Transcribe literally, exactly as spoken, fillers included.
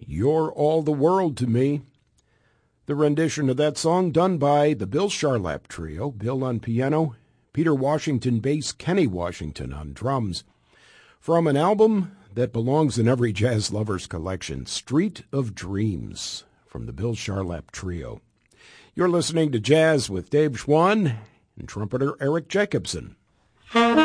You're All the World to Me. The rendition of that song done by the Bill Charlap Trio, Bill on piano, Peter Washington bass, Kenny Washington on drums, from an album that belongs in every jazz lover's collection, Street of Dreams, from the Bill Charlap Trio. You're listening to Jazz with Dave Schwann and trumpeter Eric Jacobson.